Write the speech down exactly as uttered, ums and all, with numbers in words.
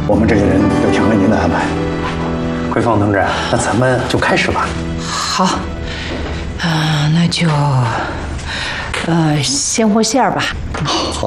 我们这些人就听了您的安排。 桂凤同志，那咱们就开始吧。 好，啊、那就，呃，鲜活馅儿吧。 好。